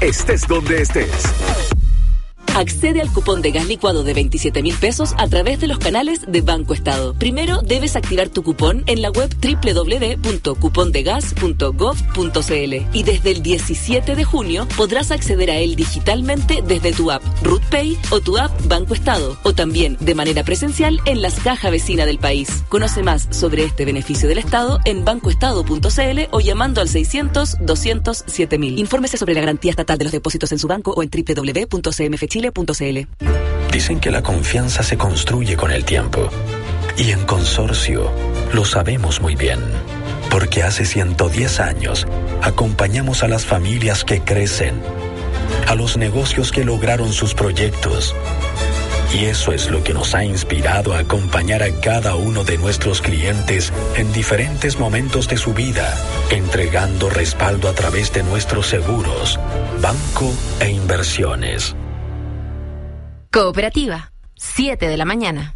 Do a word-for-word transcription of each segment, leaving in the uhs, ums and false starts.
estés donde estés. Accede al cupón de gas licuado de veintisiete mil pesos a través de los canales de Banco Estado. Primero, debes activar tu cupón en la web doble u doble u doble u punto cupón de gas punto gov punto c l y desde el diecisiete de junio podrás acceder a él digitalmente desde tu app RUTPay o tu app Banco Estado, o también de manera presencial en las cajas vecinas del país. Conoce más sobre este beneficio del Estado en bancoestado punto c l o llamando al seiscientos, doscientos, siete mil. Infórmese sobre la garantía estatal de los depósitos en su banco o en doble u doble u doble u punto c m f chile punto c l. Dicen que la confianza se construye con el tiempo. Y en Consorcio lo sabemos muy bien. Porque hace ciento diez años acompañamos a las familias que crecen, a los negocios que lograron sus proyectos. Y eso es lo que nos ha inspirado a acompañar a cada uno de nuestros clientes en diferentes momentos de su vida, entregando respaldo a través de nuestros seguros, banco e inversiones. Cooperativa, siete de la mañana.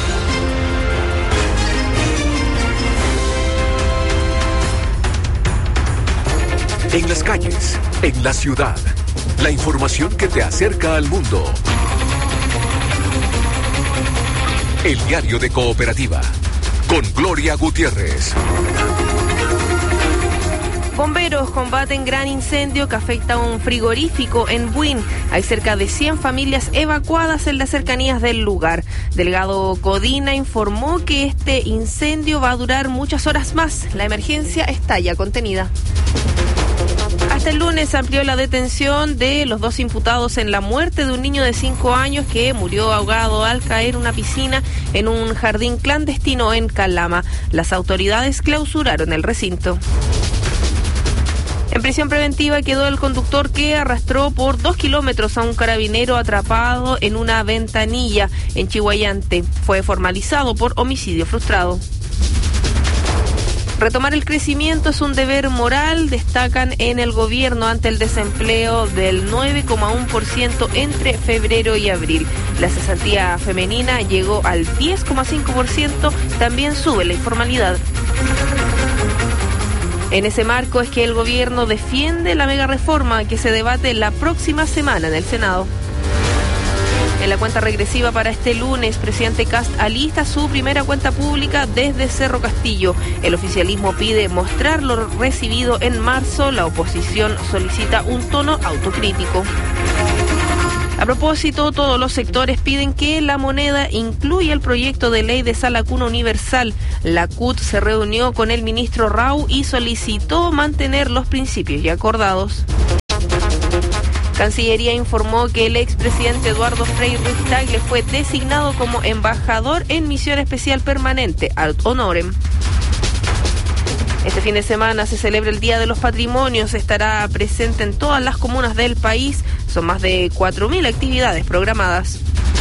En las calles, en la ciudad, la información que te acerca al mundo. El diario de Cooperativa, con Gloria Gutiérrez. Bomberos combaten gran incendio que afecta a un frigorífico en Buin. Hay cerca de cien familias evacuadas en las cercanías del lugar. Delegado Codina informó que este incendio va a durar muchas horas más. La emergencia está ya contenida. Hasta el lunes amplió la detención de los dos imputados en la muerte de un niño de cinco años que murió ahogado al caer en una piscina en un jardín clandestino en Calama. Las autoridades clausuraron el recinto. En prisión preventiva quedó el conductor que arrastró por dos kilómetros a un carabinero atrapado en una ventanilla en Chihuayante. Fue formalizado por homicidio frustrado. Retomar el crecimiento es un deber moral, destacan en el gobierno ante el desempleo del nueve coma uno por ciento entre febrero y abril. La cesantía femenina llegó al diez coma cinco por ciento, también sube la informalidad. En ese marco es que el gobierno defiende la mega reforma que se debate la próxima semana en el Senado. En la cuenta regresiva para este lunes, presidente Kast alista su primera cuenta pública desde Cerro Castillo. El oficialismo pide mostrar lo recibido en marzo. La oposición solicita un tono autocrítico. A propósito, todos los sectores piden que la moneda incluya el proyecto de ley de sala cuna universal. La C U T se reunió con el ministro Rau y solicitó mantener los principios ya acordados. Cancillería informó que el expresidente Eduardo Frei Ruiz-Tagle fue designado como embajador en misión especial permanente, ad honorem. Este fin de semana se celebra el Día de los Patrimonios, estará presente en todas las comunas del país, son más de cuatro mil actividades programadas.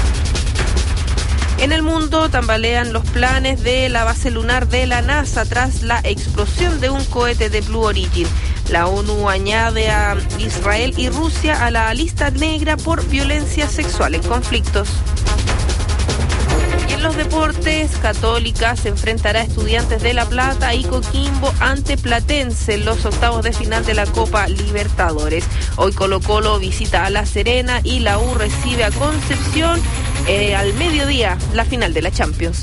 En el mundo tambalean los planes de la base lunar de la NASA tras la explosión de un cohete de Blue Origin. La ONU añade a Israel y Rusia a la lista negra por violencia sexual en conflictos. Y en los deportes, Católica se enfrentará a Estudiantes de La Plata y Coquimbo ante Platense en los octavos de final de la Copa Libertadores. Hoy Colo-Colo visita a La Serena y la U recibe a Concepción. Eh, al mediodía, la final de la Champions.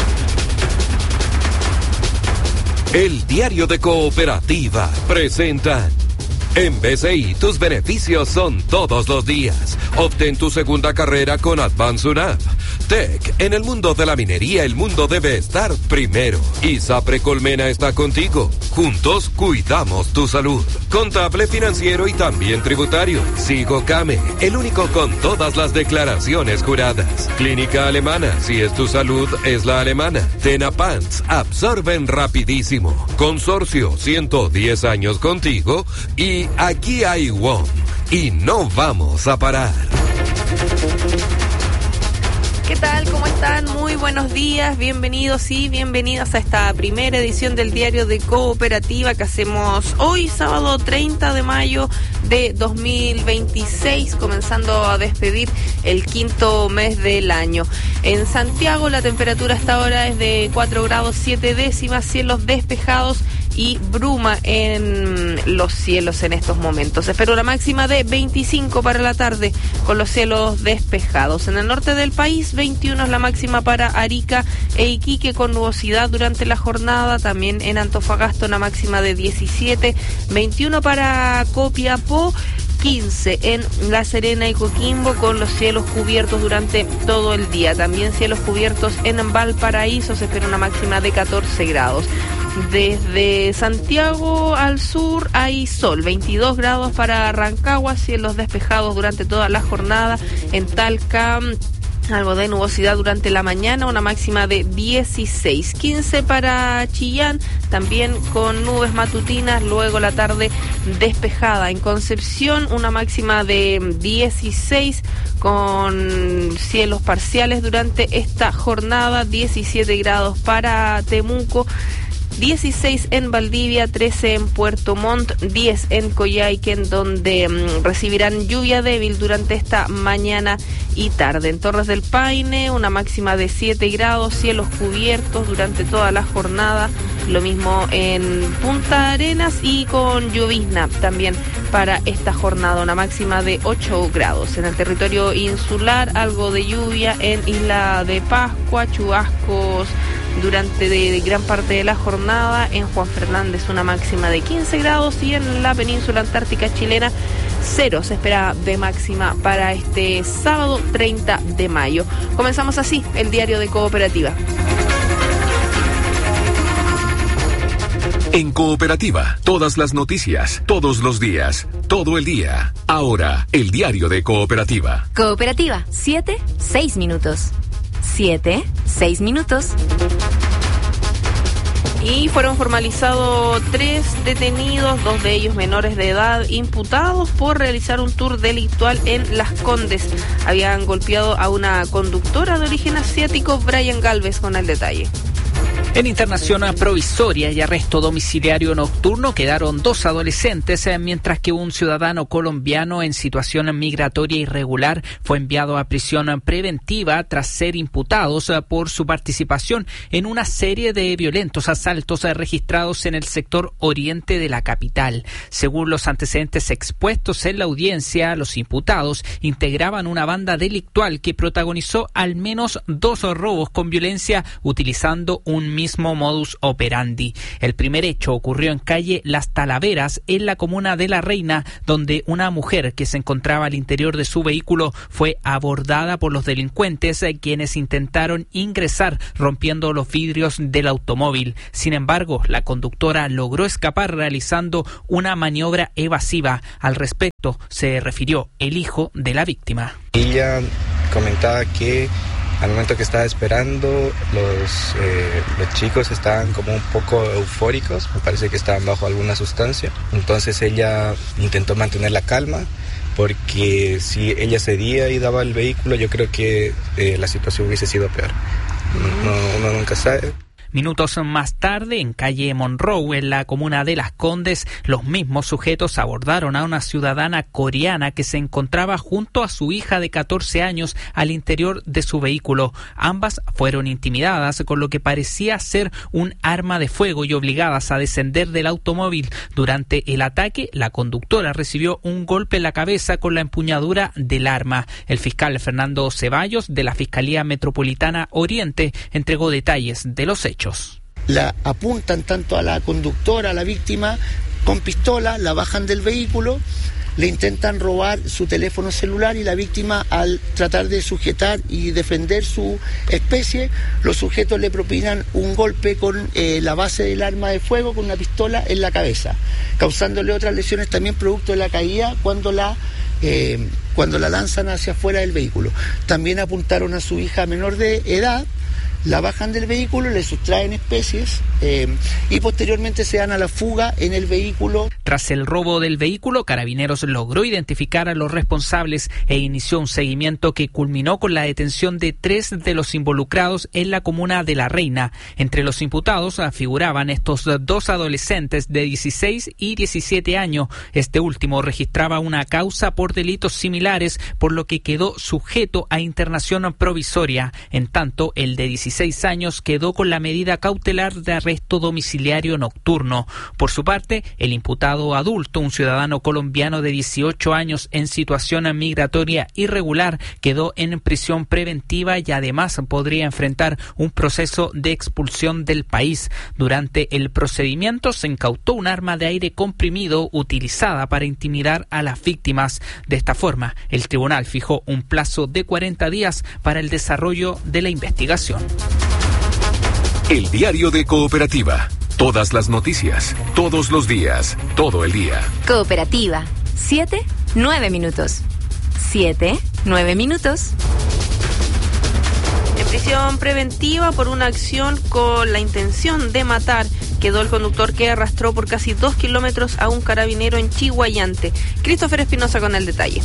El diario de Cooperativa presenta. En B C I, tus beneficios son todos los días. Obtén tu segunda carrera con Advance U N A P. Tech, en el mundo de la minería, el mundo debe estar primero. ISAPRE Colmena está contigo. Juntos cuidamos tu salud. Contable, financiero y también tributario. Sigo Came, el único con todas las declaraciones juradas. Clínica Alemana, si es tu salud, es la alemana. Tenapants, absorben rapidísimo. Consorcio, ciento diez años contigo. Y aquí hay W O M. Y no vamos a parar. ¿Qué tal? ¿Cómo están? Muy buenos días, bienvenidos y bienvenidas a esta primera edición del diario de Cooperativa que hacemos hoy, sábado treinta de mayo de dos mil veintiséis, comenzando a despedir el quinto mes del año. En Santiago la temperatura hasta ahora es de cuatro grados siete décimas, cielos despejados y bruma en los cielos en estos momentos. Se espera una máxima de veinticinco para la tarde con los cielos despejados. En el norte del país, veintiuno es la máxima para Arica e Iquique con nubosidad durante la jornada. También en Antofagasta una máxima de diecisiete, veintiuno para Copiapó, quince en La Serena y Coquimbo con los cielos cubiertos durante todo el día. También cielos cubiertos en Valparaíso, se espera una máxima de catorce grados. Desde Santiago al sur hay sol, veintidós grados para Rancagua, cielos despejados durante toda la jornada. En Talca, algo de nubosidad durante la mañana, una máxima de dieciséis, quince para Chillán, también con nubes matutinas, luego la tarde despejada. En Concepción, una máxima de dieciséis con cielos parciales durante esta jornada, diecisiete grados para Temuco, dieciséis en Valdivia, trece en Puerto Montt, diez en Coyhaique, donde mm, recibirán lluvia débil durante esta mañana y tarde. En Torres del Paine, una máxima de siete grados, cielos cubiertos durante toda la jornada. Lo mismo en Punta Arenas y con llovizna también para esta jornada, una máxima de ocho grados. En el territorio insular, algo de lluvia en Isla de Pascua, chubascos durante de, de gran parte de la jornada. En Juan Fernández una máxima de quince grados y en la península antártica chilena cero se espera de máxima para este sábado treinta de mayo. Comenzamos así el diario de Cooperativa. En Cooperativa, todas las noticias, todos los días, todo el día. Ahora, el diario de Cooperativa. Cooperativa, siete, seis minutos. Siete, seis minutos. Y fueron formalizados tres detenidos, dos de ellos menores de edad, imputados por realizar un tour delictual en Las Condes. Habían golpeado a una conductora de origen asiático. Brian Galvez con el detalle. En internación provisoria y arresto domiciliario nocturno quedaron dos adolescentes, mientras que un ciudadano colombiano en situación migratoria irregular fue enviado a prisión preventiva tras ser imputados por su participación en una serie de violentos asaltos registrados en el sector oriente de la capital. Según los antecedentes expuestos en la audiencia, los imputados integraban una banda delictual que protagonizó al menos dos robos con violencia utilizando un mismo modus operandi. El primer hecho ocurrió en calle Las Talaveras, en la comuna de La Reina, donde una mujer que se encontraba al interior de su vehículo fue abordada por los delincuentes, quienes intentaron ingresar rompiendo los vidrios del automóvil. Sin embargo, la conductora logró escapar realizando una maniobra evasiva. Al respecto se refirió el hijo de la víctima. Ella comentaba que al momento que estaba esperando, los, eh, los chicos estaban como un poco eufóricos, me parece que estaban bajo alguna sustancia. Entonces ella intentó mantener la calma, porque si ella cedía y daba el vehículo, yo creo que eh, la situación hubiese sido peor. No, uno nunca sabe. Minutos más tarde, en calle Monroe, en la comuna de Las Condes, los mismos sujetos abordaron a una ciudadana coreana que se encontraba junto a su hija de catorce años al interior de su vehículo. Ambas fueron intimidadas con lo que parecía ser un arma de fuego y obligadas a descender del automóvil. Durante el ataque, la conductora recibió un golpe en la cabeza con la empuñadura del arma. El fiscal Fernando Ceballos, de la Fiscalía Metropolitana Oriente, entregó detalles de los hechos. La apuntan tanto a la conductora, a la víctima, con pistola, la bajan del vehículo, le intentan robar su teléfono celular y la víctima, al tratar de sujetar y defender su especie, los sujetos le propinan un golpe con eh, la base del arma de fuego, con una pistola en la cabeza, causándole otras lesiones también producto de la caída cuando la eh, cuando la lanzan hacia afuera del vehículo. También apuntaron a su hija menor de edad, la bajan del vehículo, le sustraen especies eh, y posteriormente se dan a la fuga en el vehículo. Tras el robo del vehículo, Carabineros logró identificar a los responsables e inició un seguimiento que culminó con la detención de tres de los involucrados en la comuna de La Reina. Entre los imputados figuraban estos dos adolescentes de dieciséis y diecisiete años. Este último registraba una causa por delitos similares, por lo que quedó sujeto a internación provisoria. En tanto, el de dieciséis años quedó con la medida cautelar de arresto domiciliario nocturno. Por su parte, el imputado adulto, un ciudadano colombiano de dieciocho años en situación migratoria irregular, quedó en prisión preventiva y además podría enfrentar un proceso de expulsión del país. Durante el procedimiento se incautó un arma de aire comprimido utilizada para intimidar a las víctimas. De esta forma, el tribunal fijó un plazo de cuarenta días para el desarrollo de la investigación. El diario de Cooperativa. Todas las noticias, todos los días, todo el día. Cooperativa. Siete, nueve minutos. Siete, nueve minutos. En prisión preventiva por una acción con la intención de matar quedó el conductor que arrastró por casi dos kilómetros a un carabinero en Chiguayante. Christopher Espinosa con el detalle.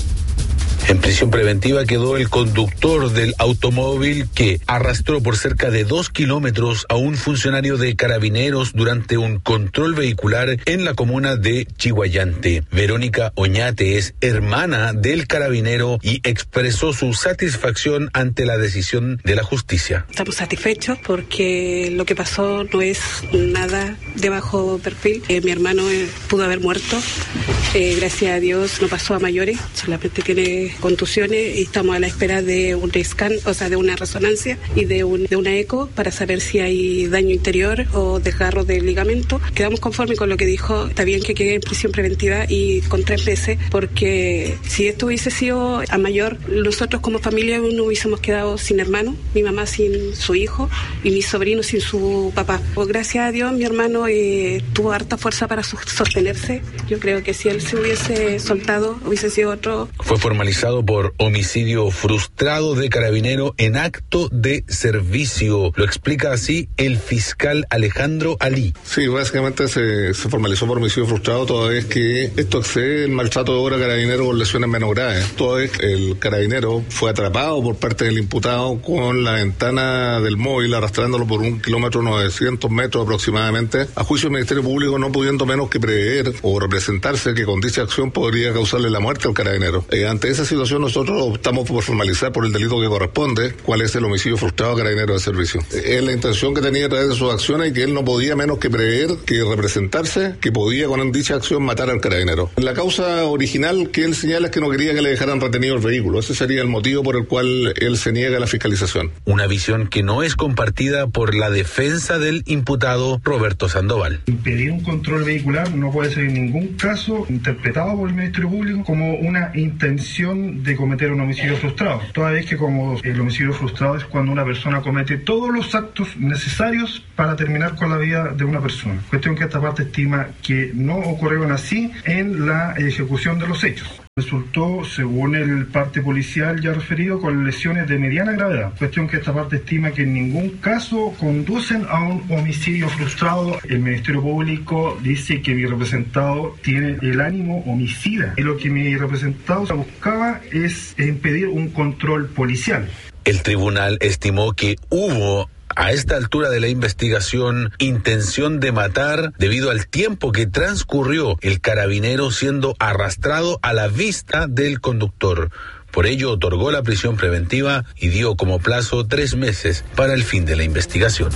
En prisión preventiva quedó el conductor del automóvil que arrastró por cerca de dos kilómetros a un funcionario de Carabineros durante un control vehicular en la comuna de Chiguayante. Verónica Oñate es hermana del carabinero y expresó su satisfacción ante la decisión de la justicia. Estamos satisfechos porque lo que pasó no es nada de bajo perfil. Eh, mi hermano eh, pudo haber muerto. Eh, gracias a Dios no pasó a mayores, solamente tiene contusiones y estamos a la espera de un scan, o sea, de una resonancia y de, un, de una eco para saber si hay daño interior o desgarro del ligamento. Quedamos conformes con lo que dijo, está bien que quede en prisión preventiva y con tres meses, porque si esto hubiese sido a mayor, nosotros como familia no hubiésemos quedado sin hermano, mi mamá sin su hijo y mi sobrino sin su papá. Pues gracias a Dios mi hermano eh, tuvo harta fuerza para sostenerse. Yo creo que si él se hubiese soltado, hubiese sido otro. Fue formalizado por homicidio frustrado de carabinero en acto de servicio. Lo explica así el fiscal Alejandro Alí. Sí, básicamente se, se formalizó por homicidio frustrado toda vez que esto excede el maltrato de obra a carabinero con lesiones menos graves. Toda vez que el carabinero fue atrapado por parte del imputado con la ventana del móvil arrastrándolo por un kilómetro novecientos metros aproximadamente, a juicio del Ministerio Público no pudiendo menos que prever o representarse que con dicha acción podría causarle la muerte al carabinero. Eh, ante esa situación nosotros optamos por formalizar por el delito que corresponde, cuál es el homicidio frustrado a carabinero de servicio. Es la intención que tenía a través de sus acciones y que él no podía menos que prever, que representarse, que podía con dicha acción matar al carabinero. La causa original que él señala es que no quería que le dejaran retenido el vehículo. Ese sería el motivo por el cual él se niega a la fiscalización. Una visión que no es compartida por la defensa del imputado Roberto Sandoval. Impedir un control vehicular no puede ser en ningún caso interpretado por el Ministerio Público como una intención de cometer un homicidio frustrado, toda vez que como el homicidio frustrado es cuando una persona comete todos los actos necesarios para terminar con la vida de una persona. Cuestión que esta parte estima que no ocurrieron así en la ejecución de los hechos. Resultó, según el parte policial ya referido, con lesiones de mediana gravedad. Cuestión que esta parte estima que en ningún caso conducen a un homicidio frustrado. El Ministerio Público dice que mi representado tiene el ánimo homicida. Y lo que mi representado buscaba es impedir un control policial. El tribunal estimó que hubo a esta altura de la investigación intención de matar debido al tiempo que transcurrió el carabinero siendo arrastrado a la vista del conductor. Por ello otorgó la prisión preventiva y dio como plazo tres meses para el fin de la investigación.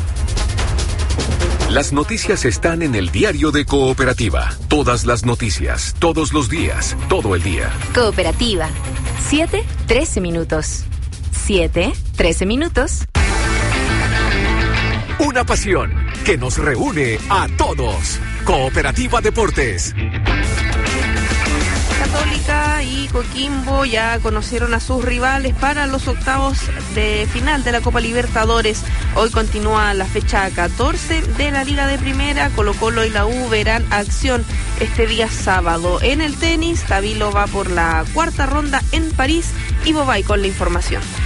Las noticias están en el diario de Cooperativa. Todas las noticias, todos los días, todo el día. Cooperativa. Siete, trece minutos. Siete, trece minutos. Una pasión que nos reúne a todos. Cooperativa Deportes. Católica y Coquimbo ya conocieron a sus rivales para los octavos de final de la Copa Libertadores. Hoy continúa la fecha catorce de la Liga de Primera. Colo-Colo y la U verán acción este día sábado. En el tenis, Tabilo va por la cuarta ronda en París y Bobay con la información.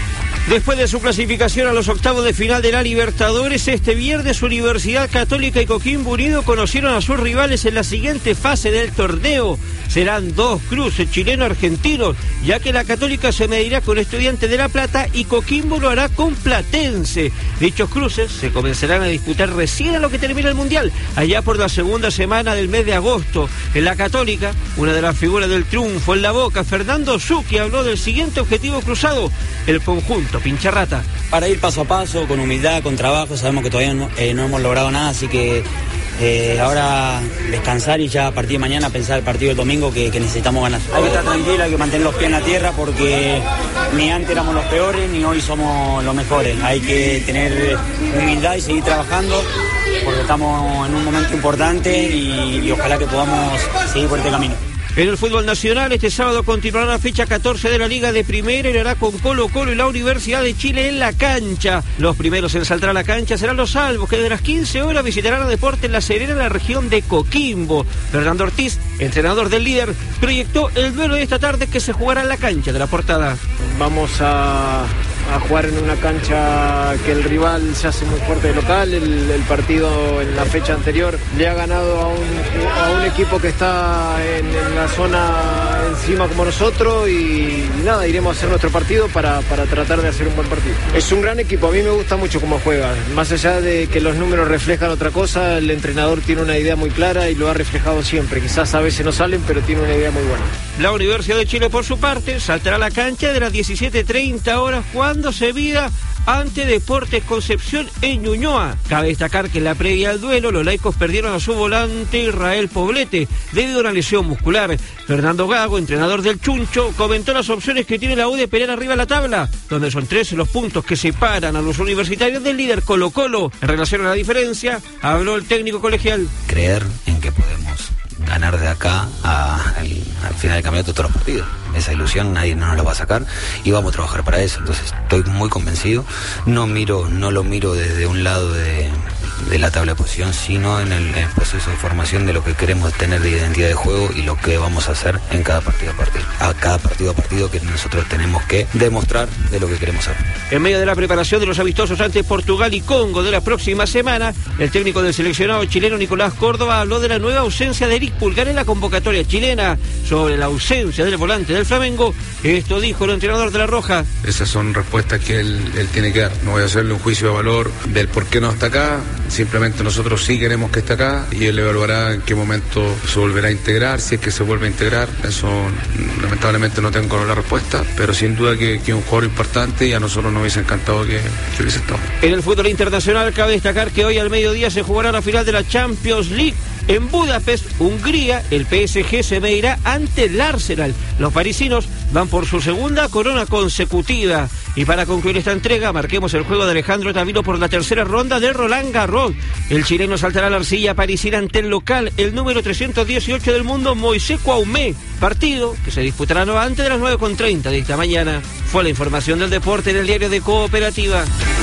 Después de su clasificación a los octavos de final de la Libertadores, este viernes Universidad Católica y Coquimbo Unido conocieron a sus rivales en la siguiente fase del torneo. Serán dos cruces chileno-argentinos, ya que la Católica se medirá con Estudiantes de La Plata y Coquimbo lo hará con Platense. Dichos cruces se comenzarán a disputar recién a lo que termina el Mundial, allá por la segunda semana del mes de agosto. En la Católica, una de las figuras del triunfo en la Boca, Fernando Zucchi, habló del siguiente objetivo cruzado: el conjunto Pincharrata. Para ir paso a paso, con humildad, con trabajo, sabemos que todavía no, eh, no hemos logrado nada, así que eh, ahora descansar y ya a partir de mañana pensar el partido del domingo que, que necesitamos ganar. Hay que estar tranquilo, hay que mantener los pies en la tierra porque ni antes éramos los peores ni hoy somos los mejores. Hay que tener humildad y seguir trabajando porque estamos en un momento importante y, y ojalá que podamos seguir por este camino. En el fútbol nacional, este sábado continuará la fecha catorce de la Liga de Primera y lo hará con Colo Colo y la Universidad de Chile en la cancha. Los primeros en saltar a la cancha serán los Salvos, que desde las quince horas visitarán a Deportes La Serena en la región de Coquimbo. Fernando Ortiz, entrenador del líder, proyectó el duelo de esta tarde que se jugará en la cancha de la Portada. Vamos a... a jugar en una cancha que el rival se hace muy fuerte de local. El, el partido en la fecha anterior le ha ganado a un, a un equipo que está en, en la zona encima como nosotros y nada, iremos a hacer nuestro partido para, para tratar de hacer un buen partido. Es un gran equipo, a mí me gusta mucho cómo juega, más allá de que los números reflejan otra cosa, el entrenador tiene una idea muy clara y lo ha reflejado siempre, quizás a veces no salen, pero tiene una idea muy buena. La Universidad de Chile, por su parte, saltará a la cancha de las diecisiete treinta horas cuando se mida ante Deportes Concepción en Ñuñoa. Cabe destacar que en la previa al duelo los laicos perdieron a su volante Israel Poblete debido a una lesión muscular. Fernando Gago, entrenador del Chuncho, comentó las opciones que tiene la U de pelear arriba de la tabla, donde son trece los puntos que separan a los universitarios del líder Colo Colo. En relación a la diferencia, habló el técnico colegial. Creer en que podemos ganar de acá a, al, al final del campeonato todos los partidos. Esa ilusión nadie no nos la va a sacar y vamos a trabajar para eso. Entonces estoy muy convencido. No miro, no lo miro desde un lado de, de la tabla de posición, sino en el, en el proceso de formación de lo que queremos tener de identidad de juego y lo que vamos a hacer en cada partido a partido. A cada partido a partido que nosotros tenemos que demostrar de lo que queremos hacer. En medio de la preparación de los amistosos ante Portugal y Congo de la próxima semana, el técnico del seleccionado chileno Nicolás Córdoba habló de la nueva ausencia de Eric Pulgar en la convocatoria chilena. Sobre la ausencia del volante del Flamengo, esto dijo el entrenador de La Roja. Esas son respuestas que él, él tiene que dar. No voy a hacerle un juicio de valor del por qué no está acá. Simplemente nosotros sí queremos que esté acá y él evaluará en qué momento se volverá a integrar, si es que se vuelve a integrar. Eso lamentablemente no tengo la respuesta, pero sin duda que, que es un jugador importante y a nosotros nos hubiese encantado que, que hubiese estado. En el fútbol internacional cabe destacar que hoy al mediodía se jugará la final de la Champions League. En Budapest, Hungría, el P S G se medirá ante el Arsenal. Los parisinos van por su segunda corona consecutiva. Y para concluir esta entrega, marquemos el juego de Alejandro Tavilo por la tercera ronda de Roland Garros. El chileno saltará a la arcilla parisina ante el local, el número trescientos dieciocho del mundo, Moisés Cuaumé. Partido que se disputará antes de las nueve con treinta de esta mañana. Fue la información del deporte en el diario de Cooperativa.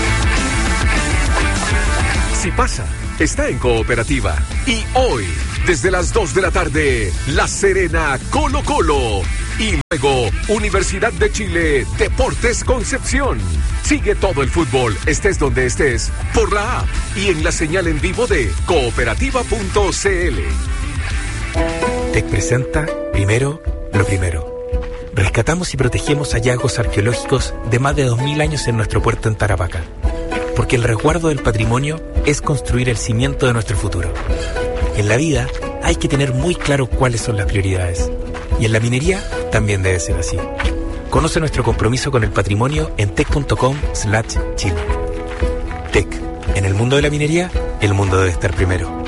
Si pasa, está en Cooperativa. Y hoy, desde las dos de la tarde, La Serena, Colo Colo. Y luego, Universidad de Chile, Deportes Concepción. Sigue todo el fútbol, estés donde estés, por la app y en la señal en vivo de cooperativa punto c l. Tec presenta, primero, lo primero. Rescatamos y protegemos hallazgos arqueológicos de más de dos mil años en nuestro puerto en Tarapacá. Porque el resguardo del patrimonio es construir el cimiento de nuestro futuro. En la vida hay que tener muy claro cuáles son las prioridades. Y en la minería también debe ser así. Conoce nuestro compromiso con el patrimonio en tec punto com slash chile. Tec. En el mundo de la minería, el mundo debe estar primero.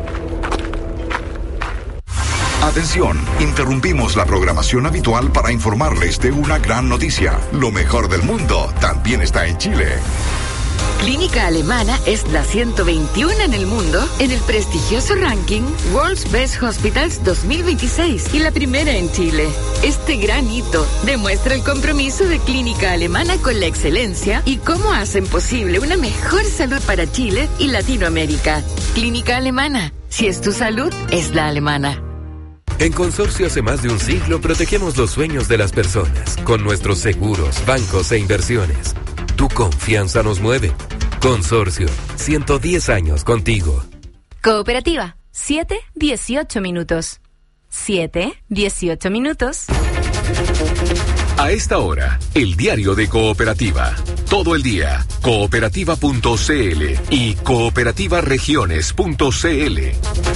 Atención, interrumpimos la programación habitual para informarles de una gran noticia. Lo mejor del mundo también está en Chile. Clínica Alemana es la ciento veintiuno en el mundo en el prestigioso ranking World's Best Hospitals dos mil veintiséis y la primera en Chile. Este gran hito demuestra el compromiso de Clínica Alemana con la excelencia y cómo hacen posible una mejor salud para Chile y Latinoamérica. Clínica Alemana, si es tu salud, es la alemana. En Consorcio hace más de un siglo protegemos los sueños de las personas con nuestros seguros, bancos e inversiones. Tu confianza nos mueve. Consorcio, ciento diez años contigo. Cooperativa, siete dieciocho minutos. siete dieciocho minutos. A esta hora, el diario de Cooperativa. Todo el día, cooperativa punto c l y cooperativa regiones punto c l.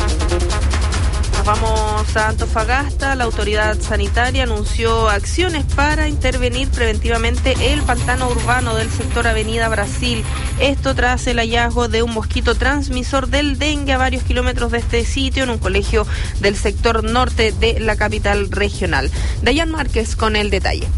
Vamos a Antofagasta. La autoridad sanitaria anunció acciones para intervenir preventivamente el pantano urbano del sector Avenida Brasil. Esto tras el hallazgo de un mosquito transmisor del dengue a varios kilómetros de este sitio en un colegio del sector norte de la capital regional. Dayan Márquez con el detalle.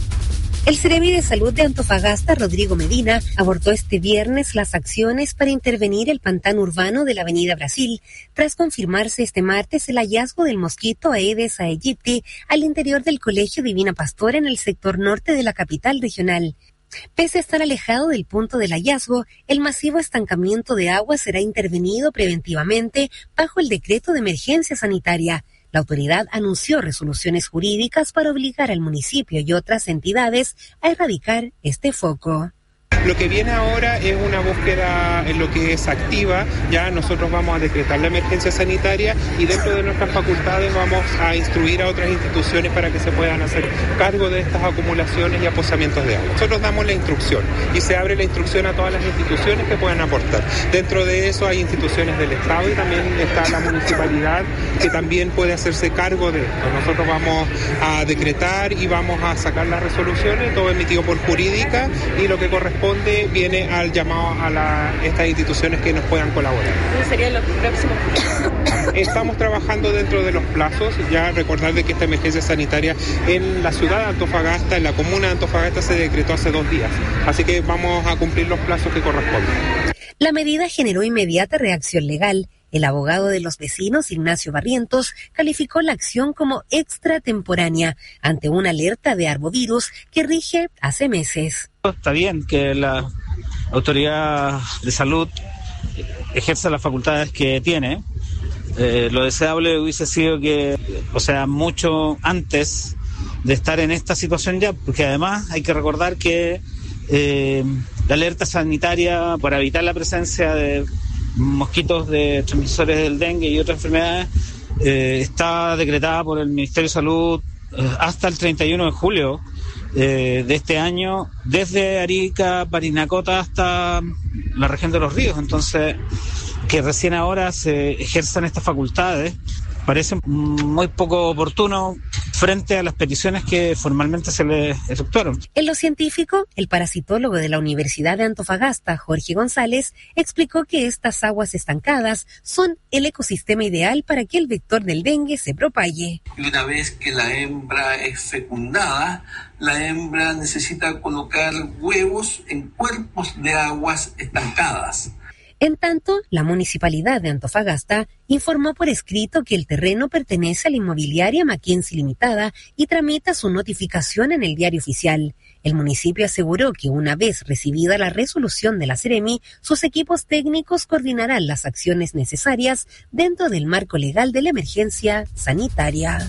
El Seremi de Salud de Antofagasta, Rodrigo Medina, abordó este viernes las acciones para intervenir el pantano urbano de la Avenida Brasil, tras confirmarse este martes el hallazgo del mosquito Aedes aegypti al interior del Colegio Divina Pastora en el sector norte de la capital regional. Pese a estar alejado del punto del hallazgo, el masivo estancamiento de agua será intervenido preventivamente bajo el decreto de emergencia sanitaria. La autoridad anunció resoluciones jurídicas para obligar al municipio y otras entidades a erradicar este foco. Lo que viene ahora es una búsqueda en lo que es activa. Ya nosotros vamos a decretar la emergencia sanitaria y dentro de nuestras facultades vamos a instruir a otras instituciones para que se puedan hacer cargo de estas acumulaciones y aposamientos de agua. Nosotros damos la instrucción y se abre la instrucción a todas las instituciones que puedan aportar. Dentro de eso hay instituciones del Estado y también está la municipalidad que también puede hacerse cargo de esto. Nosotros vamos a decretar y vamos a sacar las resoluciones, todo emitido por jurídica, y lo que corresponde viene al llamado a la, estas instituciones que nos puedan colaborar. ¿Cuáles serían los próximos plazos? Estamos trabajando dentro de los plazos. Ya recordar de que esta emergencia sanitaria en la ciudad de Antofagasta, en la comuna de Antofagasta, se decretó hace dos días. Así que vamos a cumplir los plazos que corresponden. La medida generó inmediata reacción legal. El abogado de los vecinos, Ignacio Barrientos, calificó la acción como extratemporánea ante una alerta de arbovirus que rige hace meses. Está bien que la autoridad de salud ejerza las facultades que tiene. Eh, lo deseable hubiese sido que, o sea, mucho antes de estar en esta situación ya, porque además hay que recordar que eh, la alerta sanitaria para evitar la presencia de mosquitos de transmisores del dengue y otras enfermedades eh, está decretada por el Ministerio de Salud eh, hasta el treinta y uno de julio eh, de este año, desde Arica, Parinacota hasta la región de los ríos. Entonces, que recién ahora se ejerzan estas facultades parece muy poco oportuno frente a las peticiones que formalmente se le efectuaron. En lo científico, el parasitólogo de la Universidad de Antofagasta, Jorge González, explicó que estas aguas estancadas son el ecosistema ideal para que el vector del dengue se propague. Y una vez que la hembra es fecundada, la hembra necesita colocar huevos en cuerpos de aguas estancadas. En tanto, la Municipalidad de Antofagasta informó por escrito que el terreno pertenece a la inmobiliaria Mackenzie Limitada y tramita su notificación en el Diario Oficial. El municipio aseguró que una vez recibida la resolución de la Seremi, sus equipos técnicos coordinarán las acciones necesarias dentro del marco legal de la emergencia sanitaria.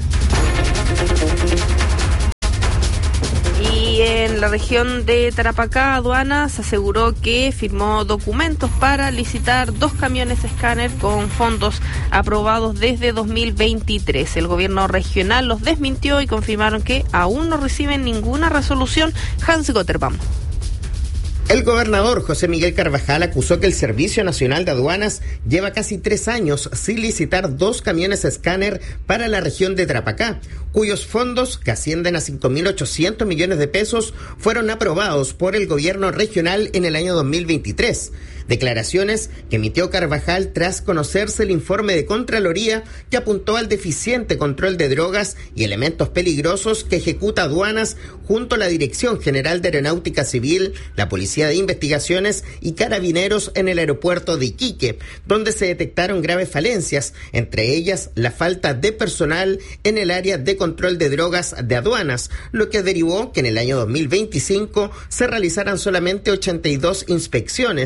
Y en la región de Tarapacá, Aduanas aseguró que firmó documentos para licitar dos camiones escáner con fondos aprobados desde dos mil veintitrés. El gobierno regional los desmintió y confirmaron que aún no reciben ninguna resolución. Hans Gotterbaum. El gobernador José Miguel Carvajal acusó que el Servicio Nacional de Aduanas lleva casi tres años sin licitar dos camiones escáner para la región de Tarapacá, cuyos fondos, que ascienden a cinco mil ochocientos millones de pesos, fueron aprobados por el gobierno regional en el año dos mil veintitrés. Declaraciones que emitió Carvajal tras conocerse el informe de Contraloría que apuntó al deficiente control de drogas y elementos peligrosos que ejecuta Aduanas junto a la Dirección General de Aeronáutica Civil, la Policía de Investigaciones y Carabineros en el aeropuerto de Iquique, donde se detectaron graves falencias, entre ellas la falta de personal en el área de control de drogas de Aduanas, lo que derivó que en el año dos mil veinticinco se realizaran solamente ochenta y dos inspecciones, equivalentes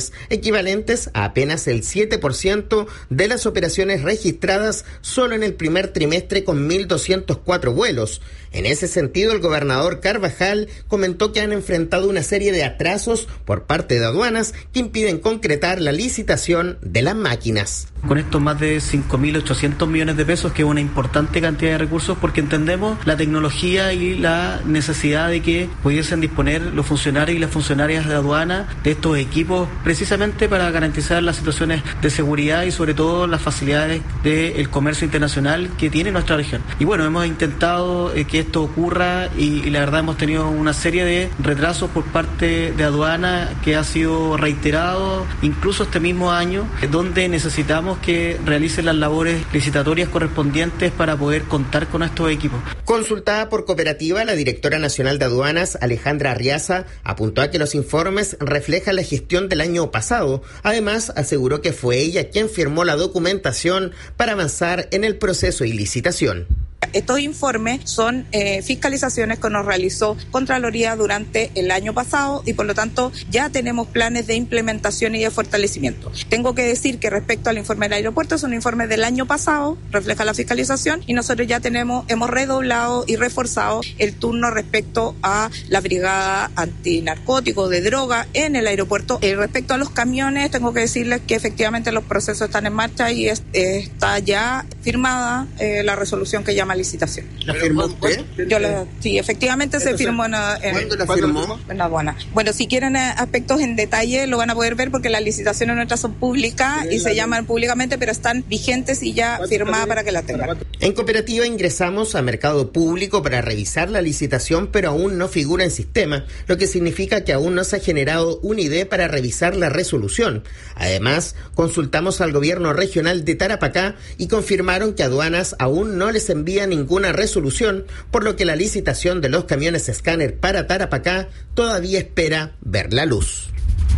equivalentes a apenas el siete por ciento de las operaciones registradas solo en el primer trimestre con mil doscientos cuatro vuelos. En ese sentido, el gobernador Carvajal comentó que han enfrentado una serie de atrasos por parte de aduanas que impiden concretar la licitación de las máquinas. Con estos más de cinco mil ochocientos millones de pesos, que es una importante cantidad de recursos, porque entendemos la tecnología y la necesidad de que pudiesen disponer los funcionarios y las funcionarias de aduana de estos equipos, precisamente para garantizar las situaciones de seguridad y sobre todo las facilidades del comercio internacional que tiene nuestra región. Y bueno, hemos intentado eh, que esto ocurra y, y la verdad hemos tenido una serie de retrasos por parte de aduana que ha sido reiterado incluso este mismo año, donde necesitamos que realicen las labores licitatorias correspondientes para poder contar con estos equipos. Consultada por Cooperativa, la directora nacional de aduanas, Alejandra Arriaza, apuntó a que los informes reflejan la gestión del año pasado. Además, aseguró que fue ella quien firmó la documentación para avanzar en el proceso y licitación. Estos informes son eh, fiscalizaciones que nos realizó Contraloría durante el año pasado y por lo tanto ya tenemos planes de implementación y de fortalecimiento. Tengo que decir que respecto al informe del aeropuerto es un informe del año pasado, refleja la fiscalización y nosotros ya tenemos, hemos redoblado y reforzado el turno respecto a la brigada antinarcóticos de droga en el aeropuerto. Eh, respecto a los camiones, tengo que decirles que efectivamente los procesos están en marcha y es, eh, está ya firmada eh, la resolución que llama licitación. ¿La firmó usted? Yo la, sí, efectivamente se firmó en, en, ¿Cuándo la firmó? En la aduana. Bueno, si quieren aspectos en detalle lo van a poder ver porque las licitaciones nuestras son públicas y se llaman públicamente, pero están vigentes y ya firmadas para que la tengan. En Cooperativa ingresamos a Mercado Público para revisar la licitación, pero aún no figura en sistema, lo que significa que aún no se ha generado una idea para revisar la resolución. Además, consultamos al gobierno regional de Tarapacá y confirmaron que aduanas aún no les envía ninguna resolución, por lo que la licitación de los camiones escáner para Tarapacá todavía espera ver la luz.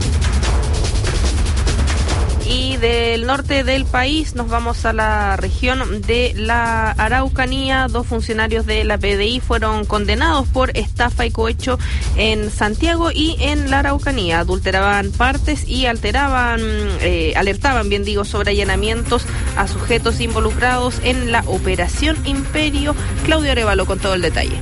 Y del norte del país nos vamos a la región de la Araucanía. Dos funcionarios de la P D I fueron condenados por estafa y cohecho en Santiago y en la Araucanía. Adulteraban partes y alteraban, eh, alertaban, bien digo, sobre allanamientos a sujetos involucrados en la Operación Imperio. Claudio Arevalo con todo el detalle.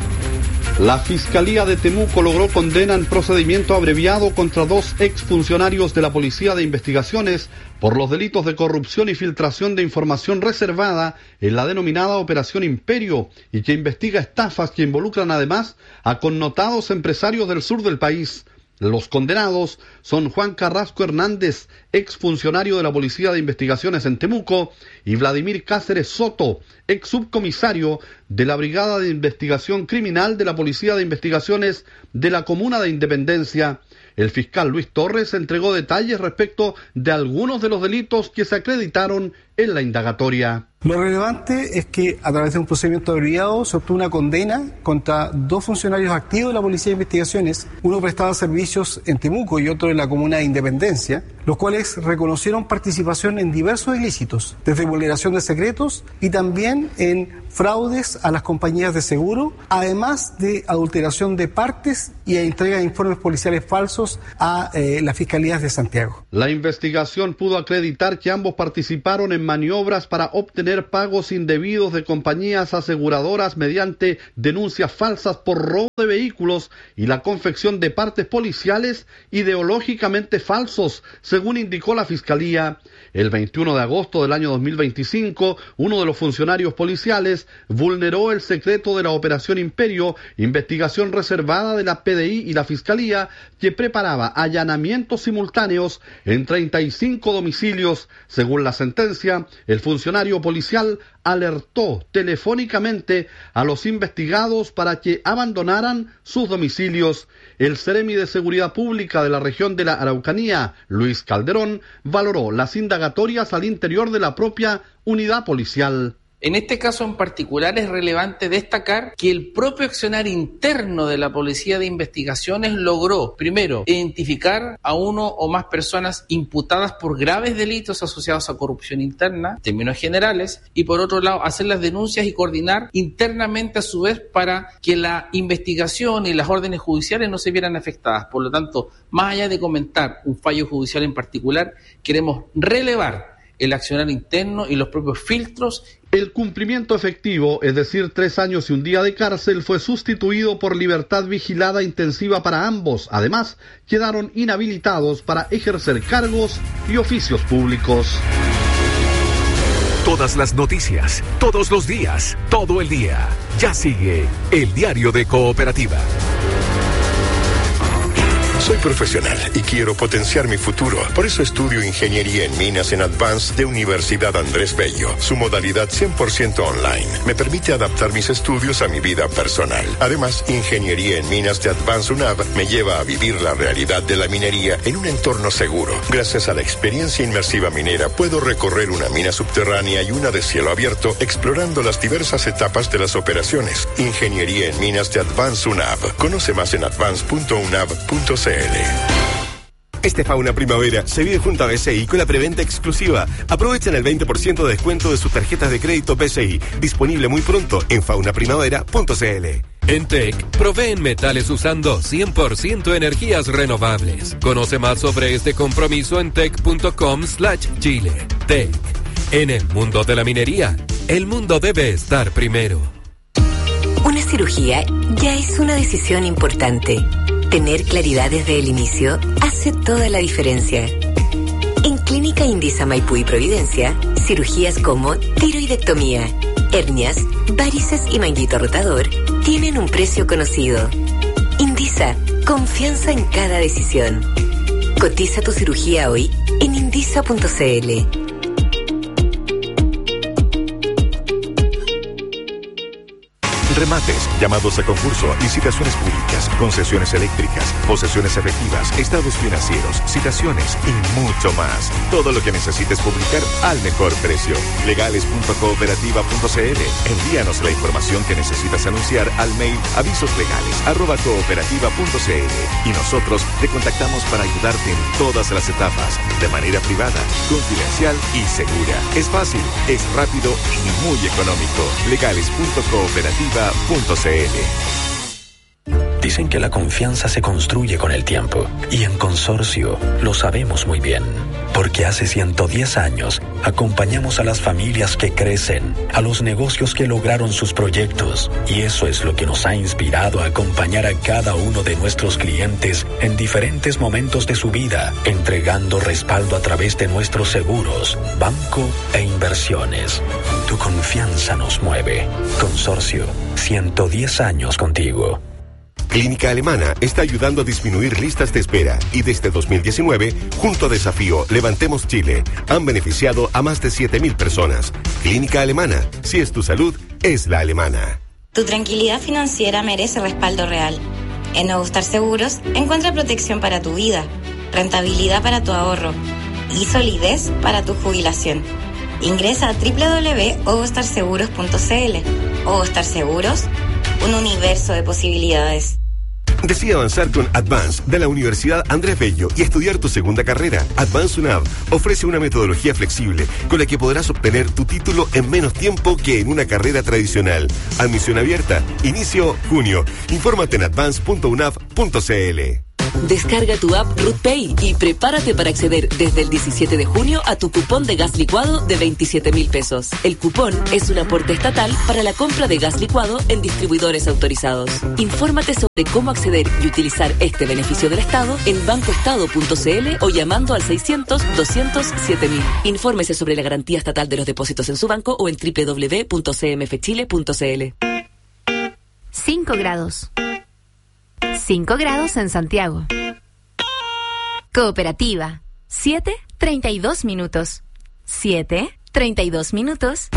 La Fiscalía de Temuco logró condena en procedimiento abreviado contra dos exfuncionarios de la Policía de Investigaciones por los delitos de corrupción y filtración de información reservada en la denominada Operación Imperio y que investiga estafas que involucran además a connotados empresarios del sur del país. Los condenados son Juan Carrasco Hernández, exfuncionario de la Policía de Investigaciones en Temuco, y Vladimir Cáceres Soto, ex subcomisario de la Brigada de Investigación Criminal de la Policía de Investigaciones de la Comuna de Independencia. El fiscal Luis Torres entregó detalles respecto de algunos de los delitos que se acreditaron en la indagatoria. Lo relevante es que a través de un procedimiento abreviado se obtuvo una condena contra dos funcionarios activos de la Policía de Investigaciones. Uno prestaba servicios en Temuco y otro en la Comuna de Independencia, los cuales reconocieron participación en diversos ilícitos, desde vulneración de secretos y también en fraudes a las compañías de seguro, además de adulteración de partes y entrega de informes policiales falsos a eh, las Fiscalías de Santiago. La investigación pudo acreditar que ambos participaron en maniobras para obtener pagos indebidos de compañías aseguradoras mediante denuncias falsas por robo de vehículos y la confección de partes policiales ideológicamente falsos, según indicó la Fiscalía. El veintiuno de agosto del año dos mil veinticinco, uno de los funcionarios policiales vulneró el secreto de la Operación Imperio, investigación reservada de la P D I y la Fiscalía, que preparaba allanamientos simultáneos en treinta y cinco domicilios. Según la sentencia, el funcionario policial alertó telefónicamente a los investigados para que abandonaran sus domicilios. El Seremi de Seguridad Pública de la región de la Araucanía, Luis Calderón, valoró las indagatorias al interior de la propia unidad policial. En este caso en particular es relevante destacar que el propio accionar interno de la Policía de Investigaciones logró, primero, identificar a uno o más personas imputadas por graves delitos asociados a corrupción interna, en términos generales, y por otro lado, hacer las denuncias y coordinar internamente a su vez para que la investigación y las órdenes judiciales no se vieran afectadas. Por lo tanto, más allá de comentar un fallo judicial en particular, queremos relevar el accionar interno y los propios filtros. El cumplimiento efectivo, es decir, tres años y un día de cárcel, fue sustituido por libertad vigilada intensiva para ambos. Además, quedaron inhabilitados para ejercer cargos y oficios públicos. Todas las noticias, todos los días, todo el día. Ya sigue el Diario de Cooperativa. Soy profesional y quiero potenciar mi futuro. Por eso estudio Ingeniería en Minas en Advance de Universidad Andrés Bello. Su modalidad cien por ciento online me permite adaptar mis estudios a mi vida personal. Además, Ingeniería en Minas de Advance U N A V me lleva a vivir la realidad de la minería en un entorno seguro. Gracias a la experiencia inmersiva minera, puedo recorrer una mina subterránea y una de cielo abierto, explorando las diversas etapas de las operaciones. Ingeniería en Minas de Advance U N A V. Conoce más en advance punto u n a v punto c l. Este Fauna Primavera se vive junto a B C I con la preventa exclusiva. Aprovechen el veinte por ciento de descuento de sus tarjetas de crédito B C I. Disponible muy pronto en fauna primavera punto c l. En T E C proveen metales usando cien por ciento energías renovables. Conoce más sobre este compromiso en tec punto com slash chile. T E C. En el mundo de la minería, el mundo debe estar primero. Una cirugía ya es una decisión importante. Tener claridad desde el inicio hace toda la diferencia. En Clínica Indisa Maipú y Providencia, cirugías como tiroidectomía, hernias, varices y manguito rotador tienen un precio conocido. Indisa, confianza en cada decisión. Cotiza tu cirugía hoy en indisa punto c l. Remates, llamados a concurso, licitaciones públicas, concesiones eléctricas, posesiones efectivas, estados financieros, citaciones y mucho más. Todo lo que necesites publicar al mejor precio. legales punto cooperativa punto c l. Envíanos la información que necesitas anunciar al mail avisoslegales arroba cooperativa punto c l y nosotros te contactamos para ayudarte en todas las etapas, de manera privada, confidencial y segura. Es fácil, es rápido y muy económico. legales punto cooperativa punto c l. Dicen que la confianza se construye con el tiempo y en Consorcio lo sabemos muy bien, porque hace ciento diez años acompañamos a las familias que crecen, a los negocios que lograron sus proyectos, y eso es lo que nos ha inspirado a acompañar a cada uno de nuestros clientes en diferentes momentos de su vida, entregando respaldo a través de nuestros seguros, banco e inversiones. Tu confianza nos mueve. Consorcio, ciento diez años contigo. Clínica Alemana está ayudando a disminuir listas de espera y desde dos mil diecinueve, junto a Desafío Levantemos Chile, han beneficiado a más de siete mil personas. Clínica Alemana, si es tu salud, es la alemana. Tu tranquilidad financiera merece respaldo real. En Nuevo Star Seguros encuentra protección para tu vida, rentabilidad para tu ahorro y solidez para tu jubilación. Ingresa a doble u doble u doble u punto ovostar seguros punto c l. Ovostar Seguros, un universo de posibilidades. Decide avanzar con Advance de la Universidad Andrés Bello y estudiar tu segunda carrera. Advance U N A V ofrece una metodología flexible con la que podrás obtener tu título en menos tiempo que en una carrera tradicional. Admisión abierta. Inicio junio. Infórmate en advance punto u n a v punto c l. Descarga tu app RootPay y prepárate para acceder desde el diecisiete de junio a tu cupón de gas licuado de veintisiete mil pesos. El cupón es un aporte estatal para la compra de gas licuado en distribuidores autorizados. Infórmate sobre cómo acceder y utilizar este beneficio del Estado en banco estado punto c l o llamando al seiscientos, doscientos, siete mil. Infórmese sobre la garantía estatal de los depósitos en su banco o en doble u doble u doble u punto c m f chile punto c l. cinco grados. cinco grados en Santiago. Cooperativa. siete, treinta y dos minutos. siete, treinta y dos minutos.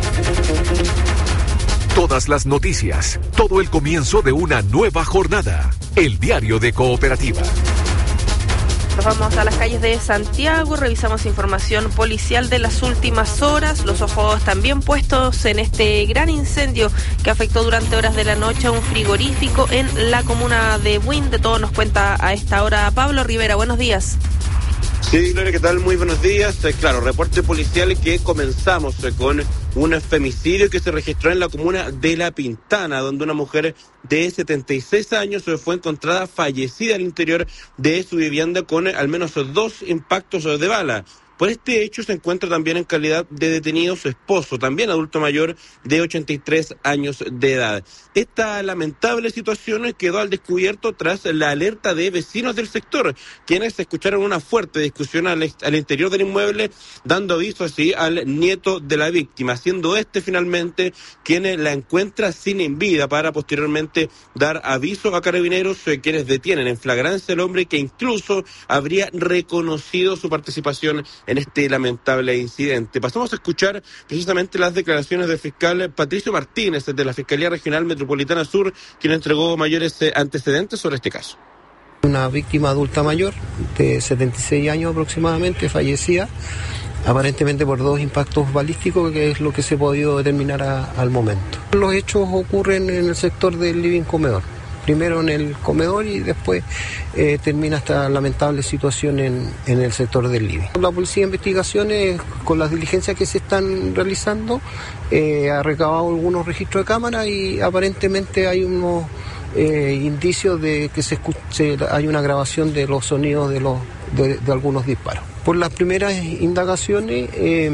Todas las noticias, todo el comienzo de una nueva jornada. El Diario de Cooperativa. Nos vamos a las calles de Santiago, revisamos información policial de las últimas horas, los ojos también puestos en este gran incendio que afectó durante horas de la noche a un frigorífico en la comuna de Buin. De todo nos cuenta a esta hora Pablo Rivera. Buenos días. Sí, Gloria, ¿qué tal? Muy buenos días. Eh, claro, reporte policial que comenzamos eh, con un femicidio que se registró en la comuna de La Pintana, donde una mujer de setenta y seis años fue encontrada fallecida al interior de su vivienda con eh, al menos dos impactos de bala. Por este hecho se encuentra también en calidad de detenido su esposo, también adulto mayor de ochenta y tres años de edad. Esta lamentable situación quedó al descubierto tras la alerta de vecinos del sector, quienes escucharon una fuerte discusión al, al interior del inmueble, dando aviso así al nieto de la víctima, siendo este finalmente quien la encuentra sin vida para posteriormente dar aviso a carabineros, eh, quienes detienen en flagrancia al hombre que incluso habría reconocido su participación en este lamentable incidente. Pasamos a escuchar precisamente las declaraciones del fiscal Patricio Martínez de la Fiscalía Regional Metropolitana Sur, quien entregó mayores antecedentes sobre este caso. Una víctima adulta mayor de setenta y seis años aproximadamente, fallecida aparentemente por dos impactos balísticos, que es lo que se ha podido determinar a, al momento. Los hechos ocurren en el sector del living comedor. Primero en el comedor y después eh, termina esta lamentable situación en, en el sector del living. La Policía de Investigaciones, con las diligencias que se están realizando, eh, ha recabado algunos registros de cámara y aparentemente hay unos eh, indicios de que se, se hay una grabación de los sonidos de, los, de, de algunos disparos. Por las primeras indagaciones eh,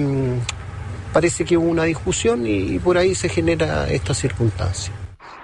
parece que hubo una discusión y, y por ahí se genera esta circunstancia.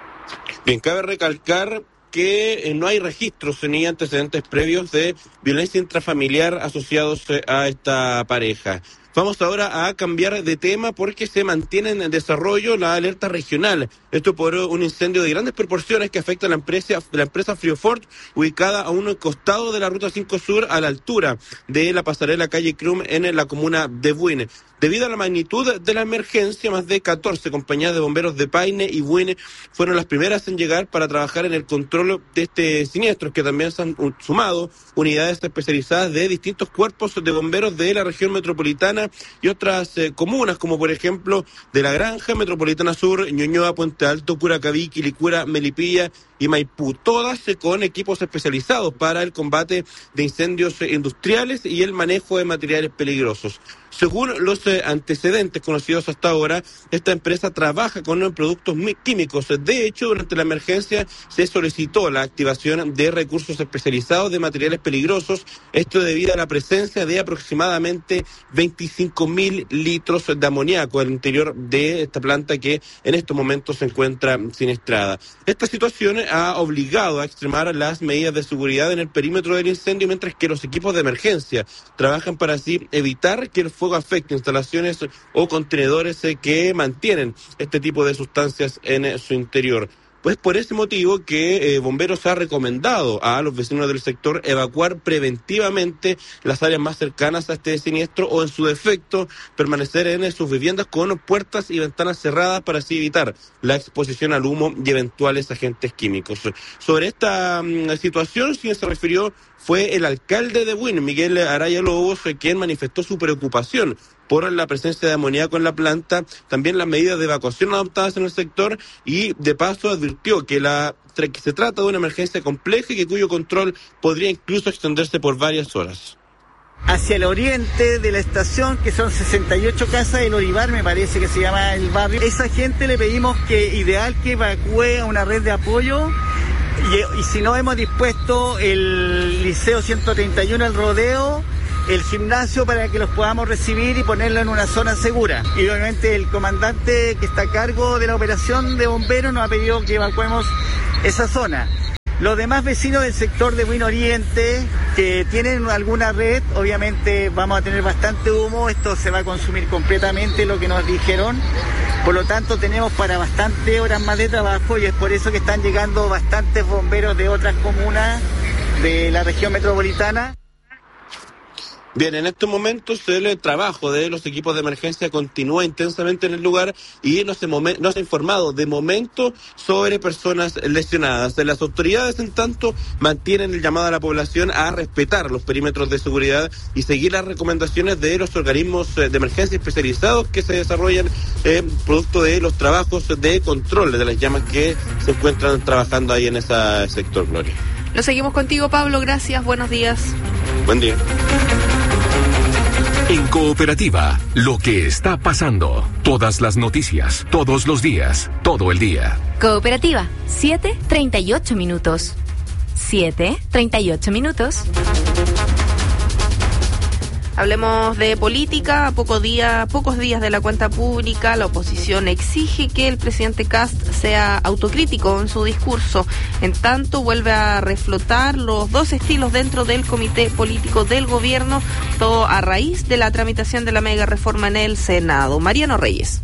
Bien, cabe recalcar que eh, no hay registros ni antecedentes previos de violencia intrafamiliar asociados eh, a esta pareja. Vamos ahora a cambiar de tema porque se mantiene en desarrollo la alerta regional. Esto por un incendio de grandes proporciones que afecta a la empresa, la empresa Friofort, ubicada a un costado de la Ruta cinco Sur, a la altura de la pasarela calle Crum en la comuna de Buin. Debido a la magnitud de la emergencia, más de catorce compañías de bomberos de Paine y Buin fueron las primeras en llegar para trabajar en el control de este siniestro, que también se han sumado unidades especializadas de distintos cuerpos de bomberos de la región metropolitana y otras eh, comunas, como por ejemplo de La Granja, Metropolitana Sur, Ñuñoa, Puente Alto, Curacaví, Quilicura, Melipilla y Maipú, todas eh, con equipos especializados para el combate de incendios eh, industriales y el manejo de materiales peligrosos. Según los eh, antecedentes conocidos hasta ahora, esta empresa trabaja con eh, productos químicos. De hecho, durante la emergencia se solicitó la activación de recursos especializados de materiales peligrosos, esto debido a la presencia de aproximadamente veinticinco mil litros de amoníaco al interior de esta planta que en estos momentos se encuentra siniestrada. Esta situación ha obligado a extremar las medidas de seguridad en el perímetro del incendio, mientras que los equipos de emergencia trabajan para así evitar que el fuego afecte instalaciones o contenedores que mantienen este tipo de sustancias en su interior. Pues por ese motivo que eh, Bomberos ha recomendado a los vecinos del sector evacuar preventivamente las áreas más cercanas a este siniestro o en su defecto permanecer en sus viviendas con puertas y ventanas cerradas para así evitar la exposición al humo y eventuales agentes químicos. Sobre esta um, situación, quien se refirió fue el alcalde de Buin, Miguel Araya Lobos, quien manifestó su preocupación por la presencia de amoníaco en la planta, también las medidas de evacuación adoptadas en el sector y de paso advirtió que, la, que se trata de una emergencia compleja y que cuyo control podría incluso extenderse por varias horas. Hacia el oriente de la estación, que son sesenta y ocho casas, el Orivar me parece que se llama el barrio, esa gente le pedimos que ideal que evacúe a una red de apoyo. Y, y si no, hemos dispuesto el Liceo ciento treinta y uno, el Rodeo, el gimnasio, para que los podamos recibir y ponerlo en una zona segura. Y obviamente el comandante que está a cargo de la operación de bomberos nos ha pedido que evacuemos esa zona. Los demás vecinos del sector de Buin Oriente que tienen alguna red, obviamente vamos a tener bastante humo, esto se va a consumir completamente, lo que nos dijeron. Por lo tanto, tenemos para bastantes horas más de trabajo y es por eso que están llegando bastantes bomberos de otras comunas de la región metropolitana. Bien, en estos momentos el trabajo de los equipos de emergencia continúa intensamente en el lugar y no se, momen, no se ha informado de momento sobre personas lesionadas. Las autoridades, en tanto, mantienen el llamado a la población a respetar los perímetros de seguridad y seguir las recomendaciones de los organismos de emergencia especializados que se desarrollan eh, producto de los trabajos de control de las llamas que se encuentran trabajando ahí en ese sector, Gloria. Lo seguimos contigo, Pablo. Gracias. Buenos días. Buen día. En Cooperativa, lo que está pasando. Todas las noticias, todos los días, todo el día. Cooperativa, siete treinta y ocho minutos. siete treinta y ocho minutos. Hablemos de política. A poco día, pocos días de la cuenta pública, la oposición exige que el presidente Kast sea autocrítico en su discurso. En tanto, vuelve a reflotar los dos estilos dentro del comité político del gobierno, todo a raíz de la tramitación de la mega reforma en el Senado. Mariano Reyes.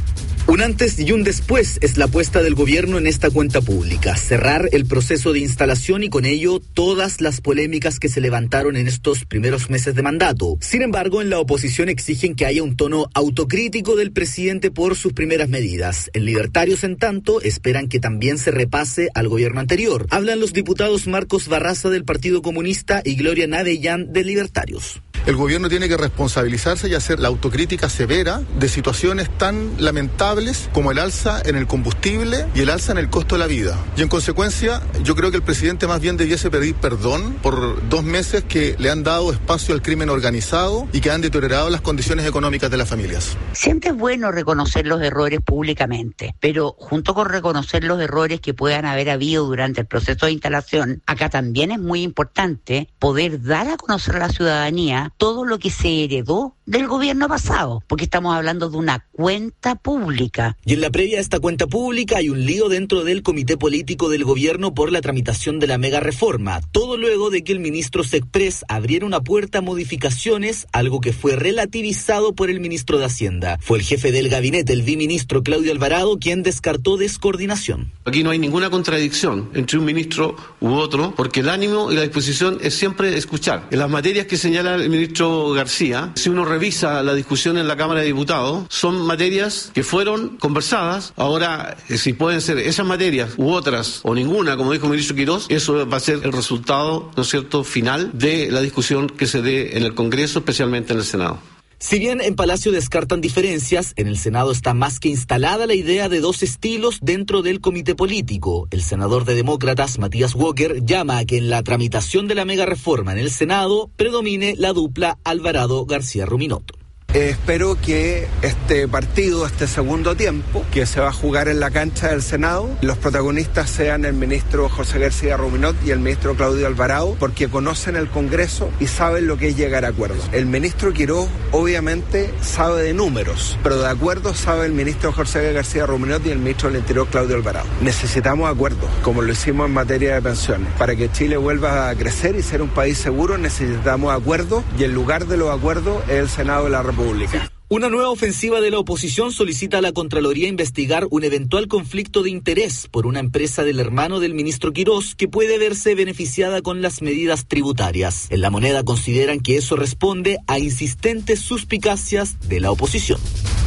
Un antes y un después es la apuesta del gobierno en esta cuenta pública. Cerrar el proceso de instalación y con ello todas las polémicas que se levantaron en estos primeros meses de mandato. Sin embargo, en la oposición exigen que haya un tono autocrítico del presidente por sus primeras medidas. En Libertarios, en tanto, esperan que también se repase al gobierno anterior. Hablan los diputados Marcos Barraza del Partido Comunista y Gloria Navellán de Libertarios. El gobierno tiene que responsabilizarse y hacer la autocrítica severa de situaciones tan lamentables como el alza en el combustible y el alza en el costo de la vida. Y en consecuencia, yo creo que el presidente más bien debiese pedir perdón por dos meses que le han dado espacio al crimen organizado y que han deteriorado las condiciones económicas de las familias. Siempre es bueno reconocer los errores públicamente, pero junto con reconocer los errores que puedan haber habido durante el proceso de instalación, acá también es muy importante poder dar a conocer a la ciudadanía todo lo que se heredó del gobierno pasado, porque estamos hablando de una cuenta pública. Y en la previa a esta cuenta pública hay un lío dentro del comité político del gobierno por la tramitación de la mega reforma, todo luego de que el ministro Sexpress abriera una puerta a modificaciones, algo que fue relativizado por el ministro de Hacienda. Fue el jefe del gabinete, el viceministro Claudio Alvarado, quien descartó descoordinación. Aquí no hay ninguna contradicción entre un ministro u otro, porque el ánimo y la disposición es siempre escuchar. En las materias que señala el ministro García, si uno revisa la discusión en la Cámara de Diputados, son materias que fueron conversadas. Ahora, si pueden ser esas materias u otras, o ninguna, como dijo el ministro Quirós, eso va a ser el resultado, ¿no es cierto?, final de la discusión que se dé en el Congreso, especialmente en el Senado. Si bien en Palacio descartan diferencias, en el Senado está más que instalada la idea de dos estilos dentro del comité político. El senador de Demócratas, Matías Walker, llama a que en la tramitación de la mega reforma en el Senado predomine la dupla Alvarado-García-Ruminot. Eh, espero que este partido, este segundo tiempo, que se va a jugar en la cancha del Senado, los protagonistas sean el ministro José García Ruminot y el ministro Claudio Alvarado, porque conocen el Congreso y saben lo que es llegar a acuerdos. El ministro Quirós obviamente sabe de números, pero de acuerdos sabe el ministro José García Ruminot y el ministro del Interior Claudio Alvarado. Necesitamos acuerdos, como lo hicimos en materia de pensiones. Para que Chile vuelva a crecer y ser un país seguro, necesitamos acuerdos, y el lugar de los acuerdos es el Senado de la República. Una nueva ofensiva de la oposición solicita a la Contraloría investigar un eventual conflicto de interés por una empresa del hermano del ministro Quirós que puede verse beneficiada con las medidas tributarias. En La Moneda consideran que eso responde a insistentes suspicacias de la oposición.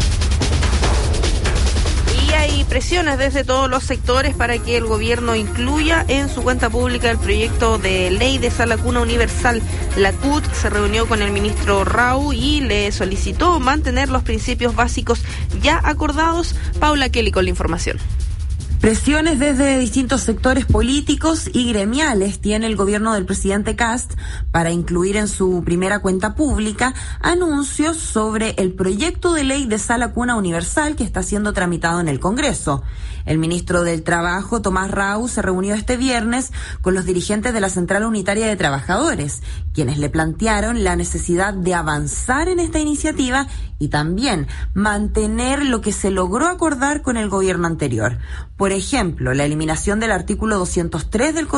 Hay presiones desde todos los sectores para que el gobierno incluya en su cuenta pública el proyecto de ley de sala cuna universal. La C U T se reunió con el ministro Rau y le solicitó mantener los principios básicos ya acordados. Paula Kelly con la información. Presiones desde distintos sectores políticos y gremiales tiene el gobierno del presidente Kast para incluir en su primera cuenta pública anuncios sobre el proyecto de ley de sala cuna universal que está siendo tramitado en el Congreso. El ministro del Trabajo, Tomás Rau, se reunió este viernes con los dirigentes de la Central Unitaria de Trabajadores, quienes le plantearon la necesidad de avanzar en esta iniciativa y también mantener lo que se logró acordar con el gobierno anterior. Por ejemplo, la eliminación del artículo doscientos tres del Código